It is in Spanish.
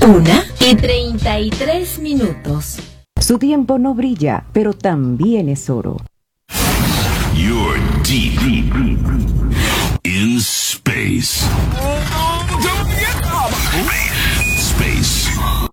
1:33. Su tiempo no brilla, pero también es oro. You're deep in space. Space.